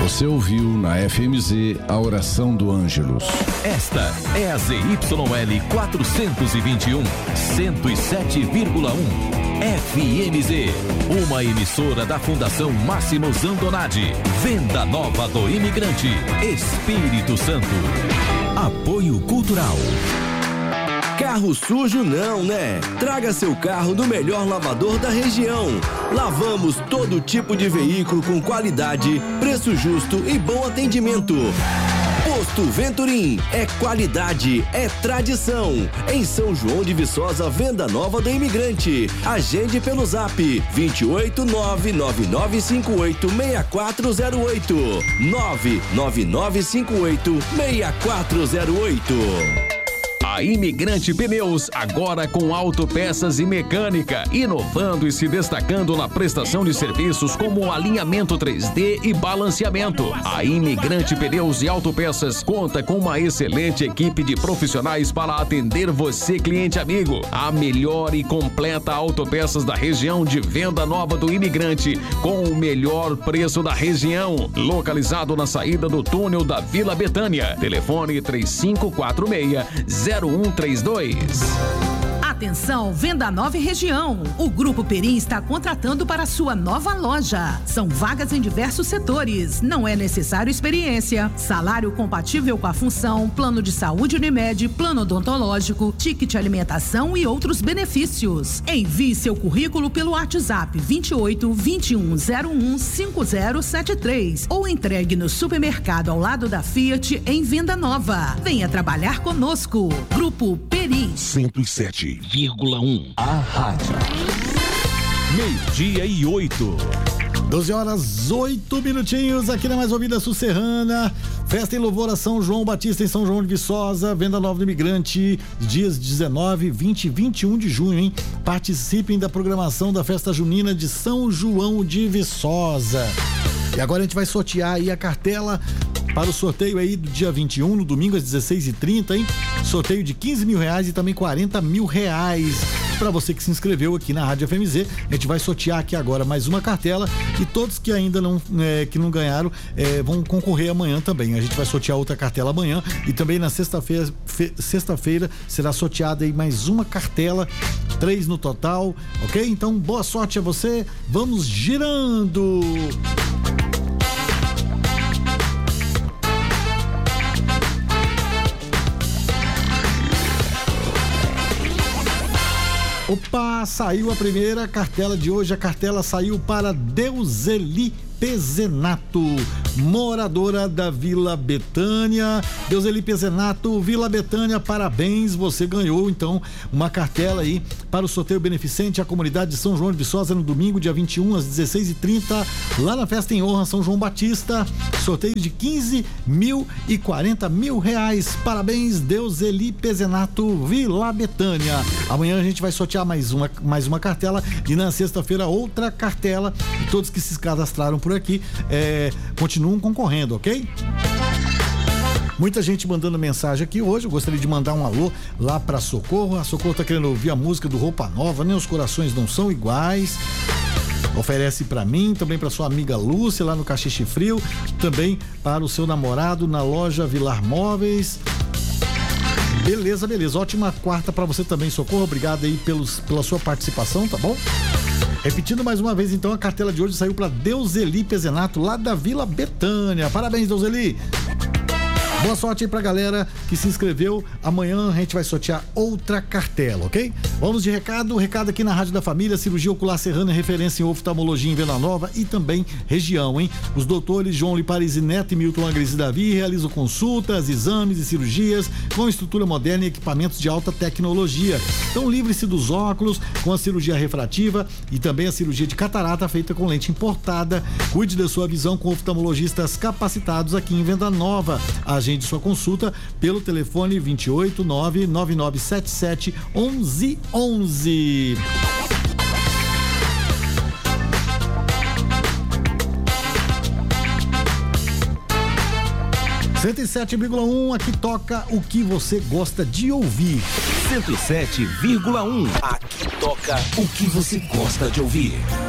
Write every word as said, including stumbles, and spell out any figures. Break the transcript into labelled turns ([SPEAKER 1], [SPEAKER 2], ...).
[SPEAKER 1] Você ouviu na F M Z a oração do Ângelus.
[SPEAKER 2] Esta é a Z Y L quatrocentos e vinte e um, cento e sete vírgula um. F M Z, uma emissora da Fundação Máximo Zandonati. Venda Nova do Imigrante, Espírito Santo. Apoio Cultural.
[SPEAKER 3] Carro sujo não, né? Traga seu carro no melhor lavador da região. Lavamos todo tipo de veículo com qualidade, preço justo e bom atendimento. Posto Venturim, é qualidade, é tradição. Em São João de Viçosa, Venda Nova do Imigrante. Agende pelo zap vinte e oito, nove nove nove cinco oito, seis quatro zero oito. nove nove nove cinco oito, seis quatro zero oito.
[SPEAKER 2] A Imigrante Pneus, agora com autopeças e mecânica, inovando e se destacando na prestação de serviços como alinhamento três D e balanceamento. A Imigrante Pneus e Autopeças conta com uma excelente equipe de profissionais para atender você, cliente amigo. A melhor e completa autopeças da região de Venda Nova do Imigrante, com o melhor preço da região. Localizado na saída do túnel da Vila Betânia. Telefone três cinco quatro seis, zero um três dois.
[SPEAKER 4] Atenção, Venda Nova e região. O Grupo Perim está contratando para sua nova loja. São vagas em diversos setores. Não é necessário experiência. Salário compatível com a função, plano de saúde Unimed, plano odontológico, ticket alimentação e outros benefícios. Envie seu currículo pelo WhatsApp vinte e oito, vinte e um zero um, cinco zero sete três ou entregue no supermercado ao lado da Fiat em Venda Nova. Venha trabalhar conosco. Grupo Perim.
[SPEAKER 5] cento e sete vírgula um. A rádio.
[SPEAKER 6] Meio-dia e oito.
[SPEAKER 7] doze horas, oito minutinhos, aqui na Mais Ouvida Susserrana. Festa em louvor a São João Batista em São João de Viçosa, Venda Nova do Imigrante, dias dezenove, vinte e vinte e um de junho, hein? Participem da programação da festa junina de São João de Viçosa. E agora a gente vai sortear aí a cartela para o sorteio aí do dia vinte e um, no domingo às dezesseis e trinta, hein? Sorteio de quinze mil reais e também quarenta mil reais. Para você que se inscreveu aqui na Rádio F M Z, a gente vai sortear aqui agora mais uma cartela e todos que ainda não, é, que não ganharam é, vão concorrer amanhã também. A gente vai sortear outra cartela amanhã e também na sexta-feira, fe, sexta-feira será sorteada aí mais uma cartela, três no total, ok? Então boa sorte a você, vamos girando! Opa, saiu a primeira cartela de hoje. A cartela saiu para Deuseli Pezenato, moradora da Vila Betânia. Deuseli Pezenato, Vila Betânia, parabéns, você ganhou então uma cartela aí para o sorteio beneficente à comunidade de São João de Viçosa no domingo, dia vinte e um, às dezesseis e trinta, lá na festa em honra São João Batista. Sorteio de quinze mil e quarenta mil reais. Parabéns, Deuseli Pezenato, Vila Betânia. Amanhã a gente vai sortear mais uma, mais uma cartela e na sexta-feira outra cartela. E todos que se cadastraram por aqui é, continuam concorrendo, ok? Muita gente mandando mensagem aqui hoje. Eu gostaria de mandar um alô lá pra Socorro. A Socorro tá querendo ouvir a música do Roupa Nova, nem os corações não são iguais. Oferece pra mim, também pra sua amiga Lúcia lá no Caxixe Frio, também para o seu namorado na loja Vilar Móveis. Beleza, beleza. Ótima quarta pra você também, Socorro. Obrigado aí pelos, pela sua participação, tá bom? Repetindo mais uma vez, então, a cartela de hoje saiu para Deuseli Pezenato, lá da Vila Betânia. Parabéns, Deuseli! Boa sorte aí pra galera que se inscreveu. Amanhã a gente vai sortear outra cartela, ok? Vamos de recado. Recado aqui na Rádio da Família. Cirurgia Ocular Serrana é referência em oftalmologia em Venda Nova e também região, hein? Os doutores João Liparisi Neto e Milton Agrizi Davi realizam consultas, exames e cirurgias com estrutura moderna e equipamentos de alta tecnologia. Então livre-se dos óculos com a cirurgia refrativa e também a cirurgia de catarata feita com lente importada. Cuide da sua visão com oftalmologistas capacitados aqui em Venda Nova. A Agende sua consulta pelo telefone vinte e oito, nove nove nove sete sete, onze onze. cento e sete vírgula um, aqui toca o que você gosta de ouvir.
[SPEAKER 2] cento e sete vírgula um,
[SPEAKER 5] aqui toca o que você gosta de ouvir.